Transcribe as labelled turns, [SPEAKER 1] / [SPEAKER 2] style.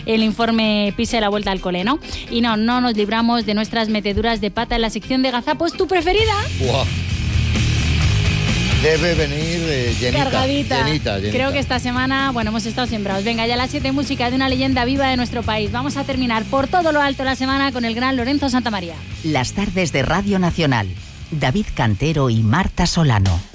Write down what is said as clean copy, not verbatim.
[SPEAKER 1] el informe PISA y la vuelta al cole, ¿no? Y no nos libramos de nuestras meteduras de pata en la sección de gazapos, tu preferida.
[SPEAKER 2] ¡Wow! Debe venir llenita,
[SPEAKER 1] cargadita.
[SPEAKER 2] Llenita.
[SPEAKER 1] Creo que esta semana, hemos estado sembrados. Venga, ya las 7, música de una leyenda viva de nuestro país. Vamos a terminar por todo lo alto la semana con el gran Lorenzo Santamaría.
[SPEAKER 3] Las tardes de Radio Nacional. David Cantero y Marta Solano.